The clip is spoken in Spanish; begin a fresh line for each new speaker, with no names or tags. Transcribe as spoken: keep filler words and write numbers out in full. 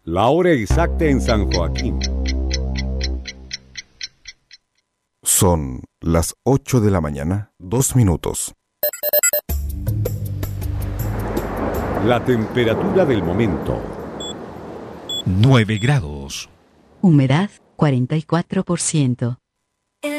La hora exacta en San Joaquín.
Son las ocho de la mañana, dos minutos.
La temperatura del momento.
nueve grados.
Humedad cuarenta y cuatro por ciento.